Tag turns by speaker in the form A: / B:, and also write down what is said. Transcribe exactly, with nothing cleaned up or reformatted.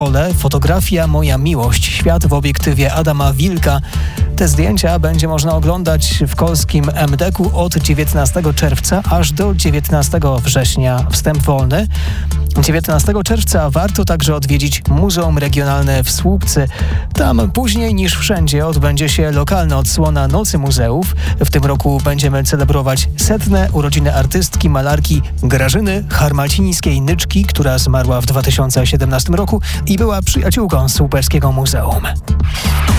A: Fotografia Moja miłość. Świat w obiektywie Adama Wilka. Te zdjęcia będzie można oglądać w Kolskim em de ku od dziewiętnastego czerwca aż do dziewiętnastego września. Wstęp wolny. dziewiętnastego czerwca warto także odwiedzić Muzeum Regionalne w Słupcy. Tam później niż wszędzie odbędzie się lokalna odsłona Nocy Muzeów. W tym roku będziemy celebrować setne urodziny artystki, malarki Grażyny Harmalcińskiej-Nyczki, która zmarła w dwa tysiące siedemnastym roku i była przyjaciółką Słupeckiego Muzeum.